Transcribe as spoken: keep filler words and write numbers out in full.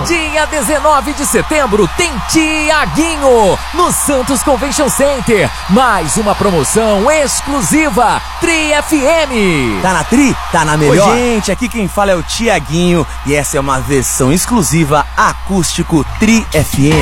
Dia dezenove de setembro tem Tiaguinho no Santos Convention Center. Mais uma promoção exclusiva Tri F M. Tá na Tri? Tá na melhor? Oi, gente, aqui quem fala é o Tiaguinho e essa é uma versão exclusiva acústico Tri F M.